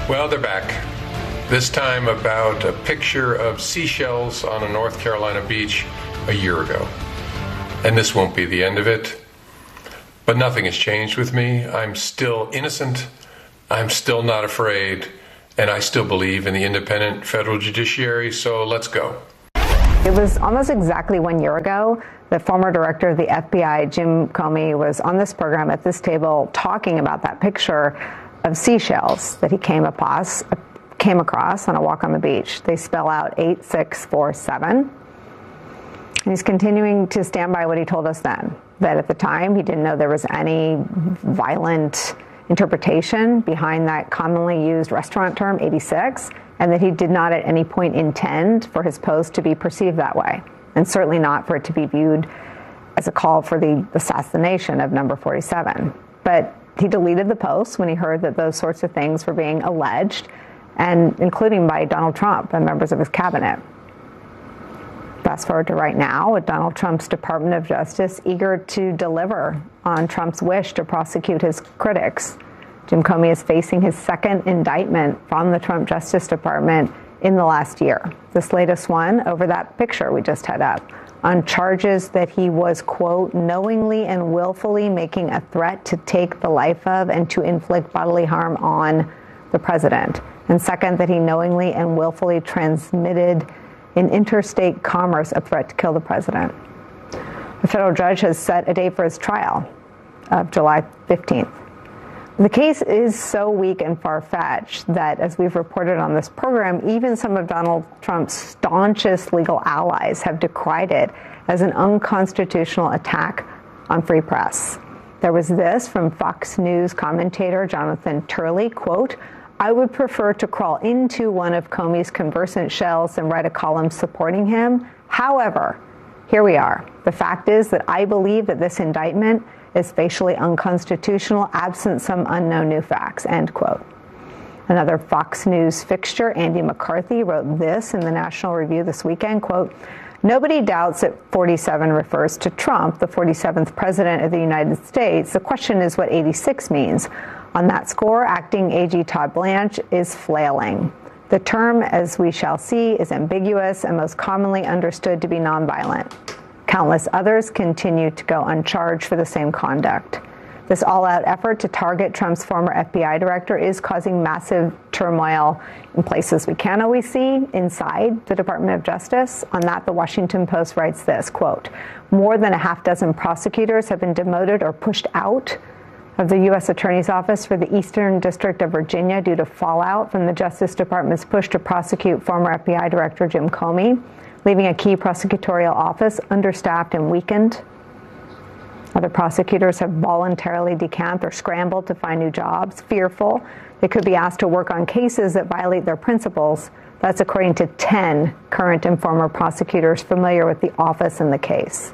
Well, they're back. This time about a picture of seashells on a North Carolina beach a year ago. And this won't be the end of it. But nothing has changed with me. I'm still innocent. I'm still not afraid. And I still believe in the independent federal judiciary. So let's go. It was almost exactly 1 year ago that former director of the FBI, Jim Comey, was on this program at this table talking about that picture of seashells that he came across on a walk on the beach. They spell out 8647. And he's continuing to stand by what he told us then, that at the time he didn't know there was any violent interpretation behind that commonly used restaurant term, 86, and that he did not at any point intend for his post to be perceived that way, and certainly not for it to be viewed as a call for the assassination of number 47. But he deleted the post when he heard that those sorts of things were being alleged, and including by Donald Trump and members of his cabinet. Fast forward to right now, with Donald Trump's Department of Justice eager to deliver on Trump's wish to prosecute his critics. Jim Comey is facing his second indictment from the Trump Justice Department in the last year. This latest one over that picture we just had up, on charges that he was, quote, knowingly and willfully making a threat to take the life of and to inflict bodily harm on the president. And second, that he knowingly and willfully transmitted in interstate commerce a threat to kill the president. The federal judge has set a date for his trial of July 15th. The case is so weak and far-fetched that, as we've reported on this program, even some of Donald Trump's staunchest legal allies have decried it as an unconstitutional attack on free press. There was this from Fox News commentator Jonathan Turley, quote, I would prefer to crawl into one of Comey's conversant shells than write a column supporting him. However, here we are. The fact is that I believe that this indictment is facially unconstitutional, absent some unknown new facts, end quote. Another Fox News fixture, Andy McCarthy, wrote this in the National Review this weekend, quote, nobody doubts that 47 refers to Trump, the 47th president of the United States. The question is what 86 means. On that score, acting AG Todd Blanche is flailing. The term, as we shall see, is ambiguous and most commonly understood to be nonviolent. Countless others continue to go uncharged for the same conduct. This all-out effort to target Trump's former FBI director is causing massive turmoil in places we can't always see, inside the Department of Justice. On that, the Washington Post writes this, quote, more than a half dozen prosecutors have been demoted or pushed out of the U.S. Attorney's Office for the Eastern District of Virginia due to fallout from the Justice Department's push to prosecute former FBI Director Jim Comey, leaving a key prosecutorial office understaffed and weakened. Other prosecutors have voluntarily decamped or scrambled to find new jobs, fearful they could be asked to work on cases that violate their principles. That's according to 10 current and former prosecutors familiar with the office and the case.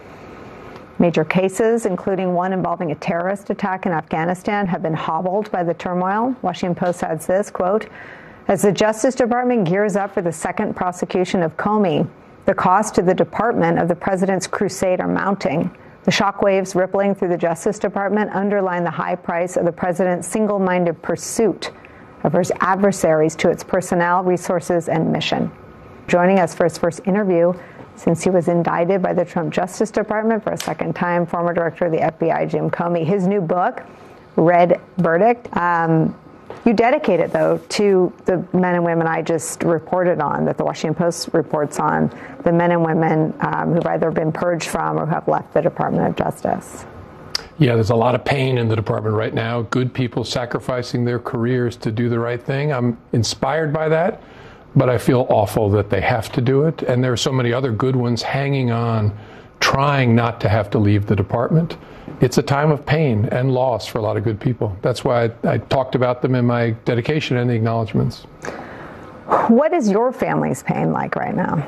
Major cases, including one involving a terrorist attack in Afghanistan, have been hobbled by the turmoil. Washington Post adds this, quote, as the Justice Department gears up for the second prosecution of Comey, the cost to the department of the president's crusade are mounting. The shockwaves rippling through the Justice Department underline the high price of the president's single-minded pursuit of his adversaries to its personnel, resources, and mission. Joining us for his first interview since he was indicted by the Trump Justice Department for a second time, former director of the FBI, Jim Comey. His new book, Red Verdict, you dedicate it, though, to the men and women I just reported on, that the Washington Post reports on, the men and women who've either been purged from or have left the Department of Justice. Yeah, there's a lot of pain in the department right now. Good people sacrificing their careers to do the right thing. I'm inspired by that, but I feel awful that they have to do it. And there are so many other good ones hanging on, trying not to have to leave the department. It's a time of pain and loss for a lot of good people. That's why I talked about them in my dedication and the acknowledgments. What is your family's pain like right now?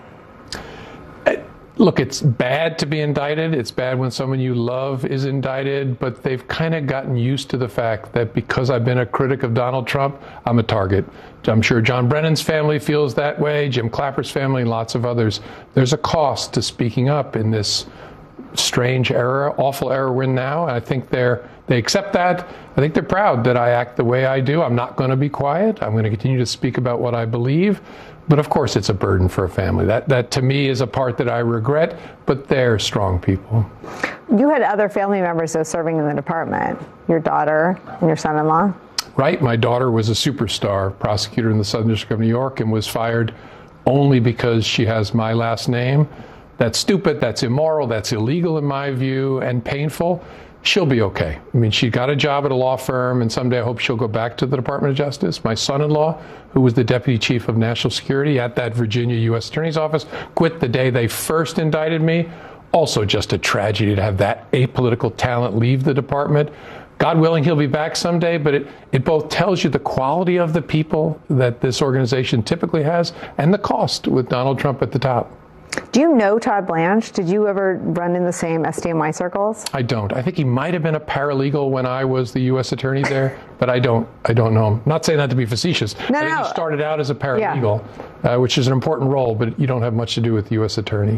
Look, it's bad to be indicted. It's bad when someone you love is indicted, but they've kind of gotten used to the fact that because I've been a critic of Donald Trump, I'm a target. I'm sure John Brennan's family feels that way, Jim Clapper's family, lots of others. There's a cost to speaking up in this strange era, awful era we're in now. And I think they accept that. I think they're proud that I act the way I do. I'm not going to be quiet. I'm going to continue to speak about what I believe. But of course, it's a burden for a family. That to me is a part that I regret, but they're strong people. You had other family members though serving in the department, your daughter and your son-in-law? Right. My daughter was a superstar prosecutor in the Southern District of New York and was fired only because she has my last name. That's stupid, that's immoral, that's illegal in my view, and painful. She'll be okay. I mean, she got a job at a law firm, and someday I hope she'll go back to the Department of Justice. My son-in-law, who was the Deputy Chief of National Security at that Virginia U.S. Attorney's Office, quit the day they first indicted me. Also just a tragedy to have that apolitical talent leave the department. God willing, he'll be back someday, but it both tells you the quality of the people that this organization typically has and the cost with Donald Trump at the top. Do you know Todd Blanche? Did you ever run in the same SDNY circles? I don't. I think he might have been a paralegal when I was the U.S. attorney there, but I don't know him. Not saying that to be facetious. I think he started out as a paralegal, which is an important role, but you don't have much to do with the U.S. attorney.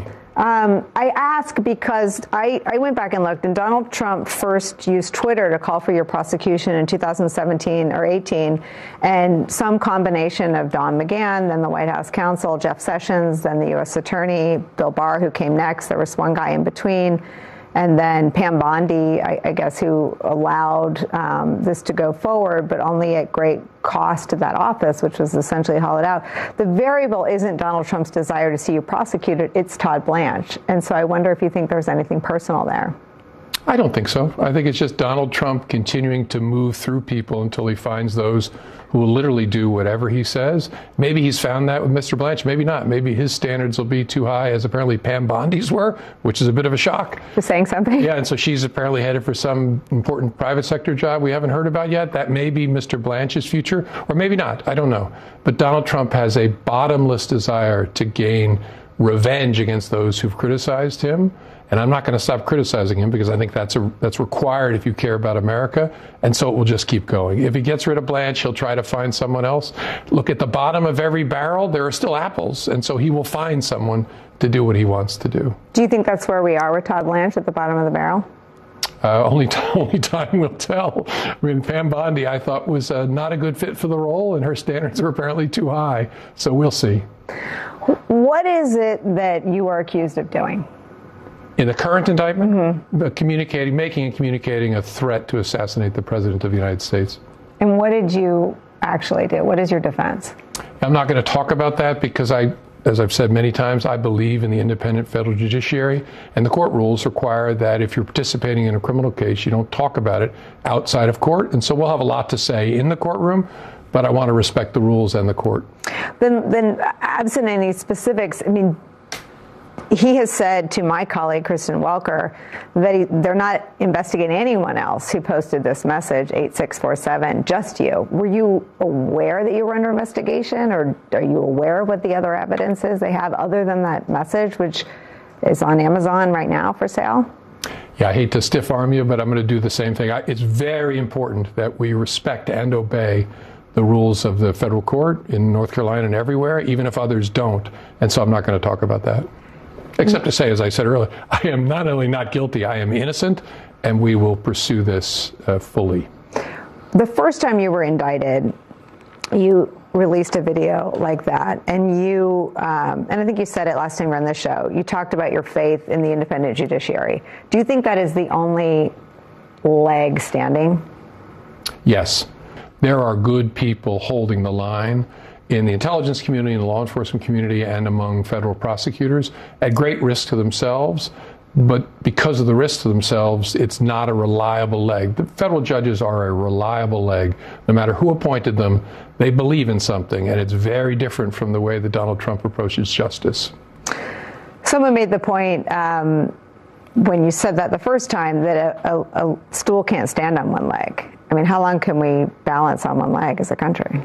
I ask because I went back and looked, and Donald Trump first used Twitter to call for your prosecution in 2017 or 18, and some combination of Don McGahn, then the White House counsel, Jeff Sessions, then the U.S. attorney, Bill Barr, who came next. There was one guy in between. And then Pam Bondi, I guess, who allowed this to go forward, but only at great cost to that office, which was essentially hollowed out. The variable isn't Donald Trump's desire to see you prosecuted, it's Todd Blanche. And so I wonder if you think there's anything personal there. I don't think so. I think it's just Donald Trump continuing to move through people until he finds those who will literally do whatever he says. Maybe he's found that with Mr. Blanche, maybe not. Maybe his standards will be too high, as apparently Pam Bondi's were, which is a bit of a shock. Just saying something? Yeah, and so she's apparently headed for some important private sector job we haven't heard about yet. That may be Mr. Blanche's future, or maybe not. I don't know. But Donald Trump has a bottomless desire to gain revenge against those who've criticized him. And I'm not going to stop criticizing him because I think that's required if you care about America. And so it will just keep going. If he gets rid of Blanche, he'll try to find someone else. Look, at the bottom of every barrel, there are still apples. And so he will find someone to do what he wants to do. Do you think that's where we are with Todd Blanche, at the bottom of the barrel? Only time will tell. I mean, Pam Bondi, I thought, was not a good fit for the role, and her standards are apparently too high. So we'll see. What is it that you are accused of doing? In the current indictment, making and communicating a threat to assassinate the President of the United States. And what did you actually do? What is your defense? I'm not going to talk about that because as I've said many times, I believe in the independent federal judiciary, and the court rules require that if you're participating in a criminal case, you don't talk about it outside of court. And so we'll have a lot to say in the courtroom, but I want to respect the rules and the court. Then absent any specifics, I mean, he has said to my colleague, Kristen Welker, that they're not investigating anyone else who posted this message, 8647, just you. Were you aware that you were under investigation, or are you aware of what the other evidence is they have other than that message, which is on Amazon right now for sale? Yeah, I hate to stiff arm you, but I'm going to do the same thing. It's very important that we respect and obey the rules of the federal court in North Carolina and everywhere, even if others don't. And so I'm not going to talk about that. Except to say, as I said earlier, I am not only not guilty, I am innocent, and we will pursue this fully. The first time you were indicted, you released a video like that, and and I think you said it last time we were on this show, you talked about your faith in the independent judiciary. Do you think that is the only leg standing? Yes. There are good people holding the line in the intelligence community, in the law enforcement community, and among federal prosecutors at great risk to themselves. But because of the risk to themselves, it's not a reliable leg. The federal judges are a reliable leg. No matter who appointed them, they believe in something, and it's very different from the way that Donald Trump approaches justice. Someone made the point when you said that the first time that a stool can't stand on one leg. I mean, how long can we balance on one leg as a country?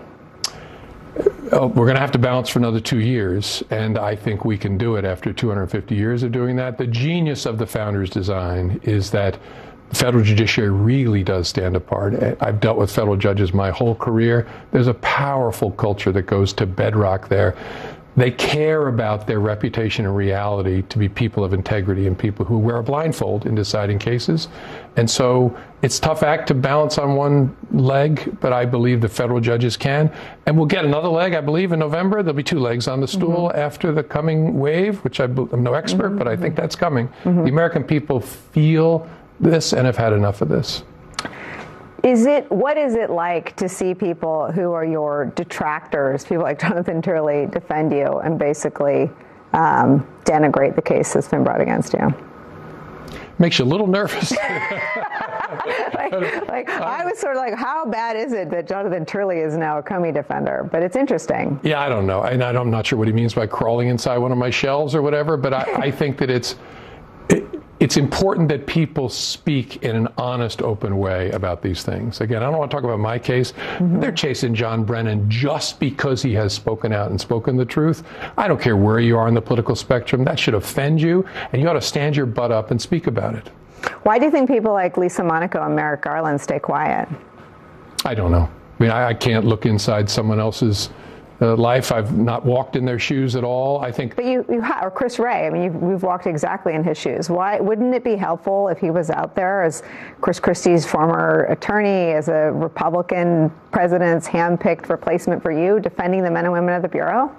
We're going to have to balance for another 2 years, and I think we can do it after 250 years of doing that. The genius of the founders' design is that the federal judiciary really does stand apart. I've dealt with federal judges my whole career. There's a powerful culture that goes to bedrock there. They care about their reputation and reality to be people of integrity and people who wear a blindfold in deciding cases. And so it's a tough act to balance on one leg, but I believe the federal judges can. And we'll get another leg, I believe, in November. There'll be two legs on the stool after the coming wave, which I'm no expert, but I think that's coming. The American people feel this and have had enough of this. What is it like to see people who are your detractors, people like Jonathan Turley, defend you and basically denigrate the case that's been brought against you? Makes you a little nervous. I was sort of like, how bad is it that Jonathan Turley is now a Comey defender? But it's interesting. Yeah, I don't know. And I'm not sure what he means by crawling inside one of my shelves or whatever, but I think that it's important that people speak in an honest, open way about these things. Again, I don't want to talk about my case. They're chasing John Brennan just because he has spoken out and spoken the truth. I don't care where you are on the political spectrum. That should offend you, and you ought to stand your butt up and speak about it. Why do you think people like Lisa Monaco and Merrick Garland stay quiet? I don't know. I mean, I can't look inside someone else's life. I've not walked in their shoes at all. I think. But or Chris Wray. I mean, you've walked exactly in his shoes. Why wouldn't it be helpful if he was out there as Chris Christie's former attorney, as a Republican president's handpicked replacement for you, defending the men and women of the Bureau?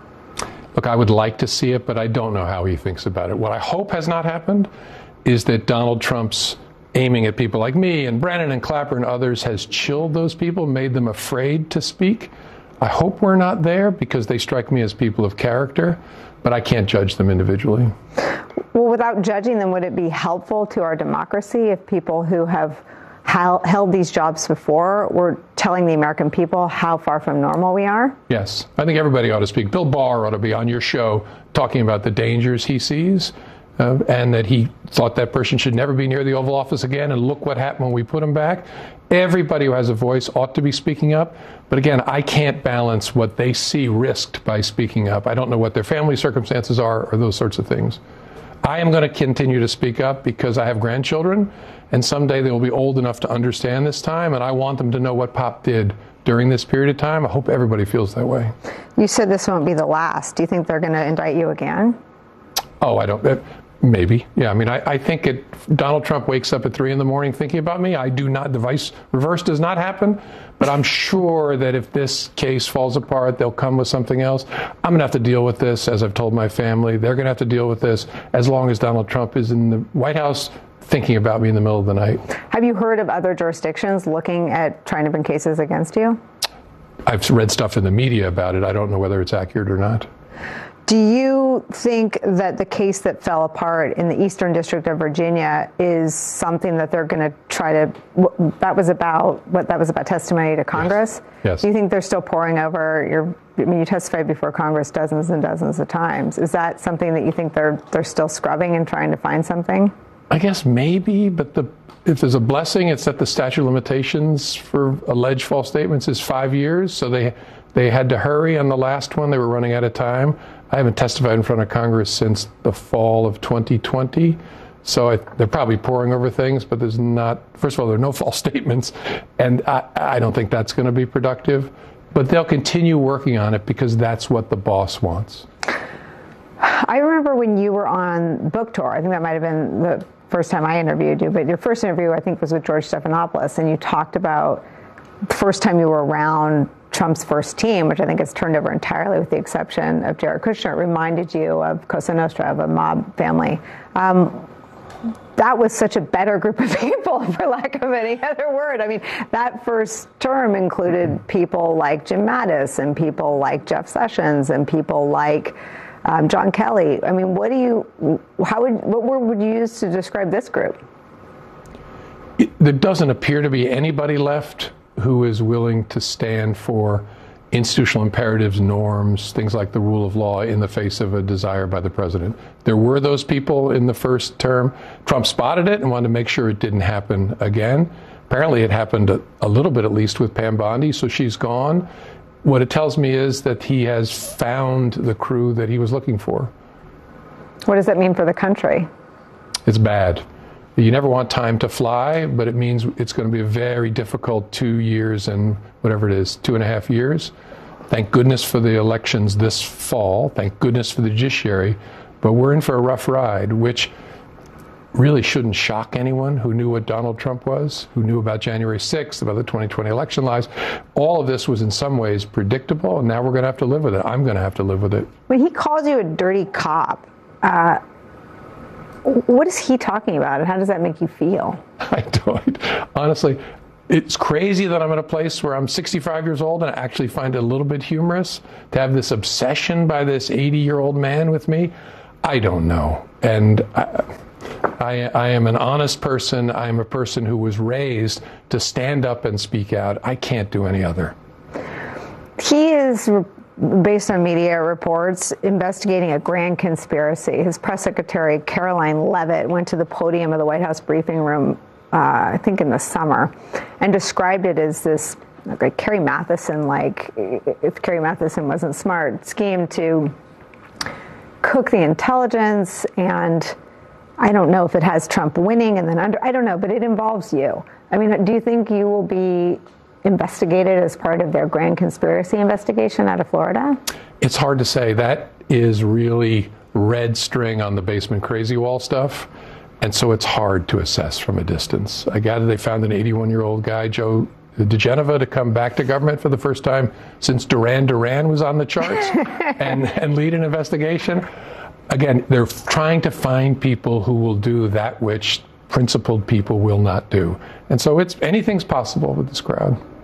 Look, I would like to see it, but I don't know how he thinks about it. What I hope has not happened is that Donald Trump's aiming at people like me and Brennan and Clapper and others has chilled those people, made them afraid to speak. I hope we're not there because they strike me as people of character, but I can't judge them individually. Well, without judging them, would it be helpful to our democracy if people who have held these jobs before were telling the American people how far from normal we are? Yes. I think everybody ought to speak. Bill Barr ought to be on your show talking about the dangers he sees. And that he thought that person should never be near the Oval Office again, and look what happened when we put him back. Everybody who has a voice ought to be speaking up. But again, I can't balance what they see risked by speaking up. I don't know what their family circumstances are or those sorts of things. I am going to continue to speak up because I have grandchildren, and someday they will be old enough to understand this time, and I want them to know what Pop did during this period of time. I hope everybody feels that way. You said this won't be the last. Do you think they're going to indict you again? Oh, I don't. Maybe. Yeah. I mean, I think Donald Trump wakes up at 3 a.m. thinking about me. I do not. The reverse does not happen. But I'm sure that if this case falls apart, they'll come with something else. I'm going to have to deal with this, as I've told my family. They're going to have to deal with this as long as Donald Trump is in the White House thinking about me in the middle of the night. Have you heard of other jurisdictions looking at trying to bring cases against you? I've read stuff in the media about it. I don't know whether it's accurate or not. Do you think that the case that fell apart in the Eastern District of Virginia is something that they're going to try to, that was about testimony to Congress? Yes. Do you think they're still poring over you testified before Congress dozens and dozens of times. Is that something that you think they're still scrubbing and trying to find something? I guess maybe, but if there's a blessing, it's that the statute of limitations for alleged false statements is 5 years. So they had to hurry on the last one. They were running out of time. I haven't testified in front of Congress since the fall of 2020. So they're probably poring over things, but there's not, first of all, there are no false statements. And I don't think that's going to be productive. But they'll continue working on it because that's what the boss wants. I remember when you were on book tour. I think that might have been the first time I interviewed you. But your first interview, I think, was with George Stephanopoulos. And you talked about the first time you were around Trump's first team, which I think has turned over entirely with the exception of Jared Kushner. It reminded you of Cosa Nostra, of a mob family. That was such a better group of people, for lack of any other word. I mean, that first term included people like Jim Mattis and people like Jeff Sessions and people like John Kelly. I mean, what word would you use to describe this group? There doesn't appear to be anybody left who is willing to stand for institutional imperatives, norms, things like the rule of law in the face of a desire by the president. There were those people in the first term. Trump spotted it and wanted to make sure it didn't happen again. Apparently it happened a little bit, at least, with Pam Bondi, so she's gone. What it tells me is that he has found the crew that he was looking for. What does that mean for the country? It's bad. You never want time to fly, but it means it's going to be a very difficult 2 years and whatever it is, 2.5 years. Thank goodness for the elections this fall. Thank goodness for the judiciary. But we're in for a rough ride, which really shouldn't shock anyone who knew what Donald Trump was, who knew about January 6th, about the 2020 election lies. All of this was in some ways predictable, and now we're going to have to live with it. I'm going to have to live with it. When he calls you a dirty cop, what is he talking about, and how does that make you feel? I don't. Honestly, it's crazy that I'm in a place where I'm 65 years old and I actually find it a little bit humorous to have this obsession by this 80-year-old man with me. I don't know. And I am an honest person. I am a person who was raised to stand up and speak out. I can't do any other. He is, based on media reports, investigating a grand conspiracy. His press secretary, Caroline Leavitt, went to the podium of the White House briefing room, I think in the summer, and described it as this, like Carrie Mathison, like if Carrie Mathison wasn't smart, scheme to cook the intelligence. And I don't know if it has Trump winning and then I don't know, but it involves you. I mean, do you think you will be investigated as part of their grand conspiracy investigation out of Florida? It's hard to say. That is really red string on the basement crazy wall stuff. And so it's hard to assess from a distance. I gather they found an 81-year-old guy, Joe DeGenova, to come back to government for the first time since Duran Duran was on the charts and lead an investigation. Again, they're trying to find people who will do that which principled people will not do. And so anything's possible with this crowd.